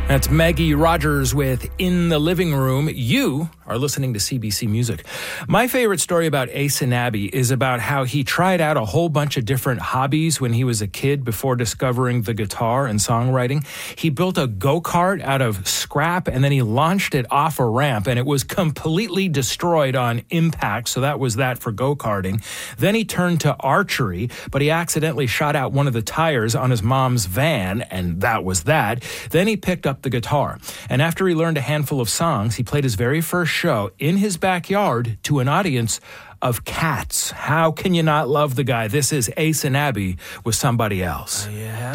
That's Maggie Rogers with In the Living Room. You are listening to CBC Music. My favorite story about Ace Inabi is about how he tried out a whole bunch of different hobbies when he was a kid before discovering the guitar and songwriting. He built a go-kart out of scrap, and then he launched it off a ramp, and it was completely destroyed on impact, so that was that for go-karting. Then he turned to archery, but he accidentally shot out one of the tires on his mom's van, and that was that. Then he picked up the guitar, and after he learned a handful of songs, he played his very first show in his backyard to an audience of cats. How can you not love the guy? This is Ace Inabi with Somebody Else.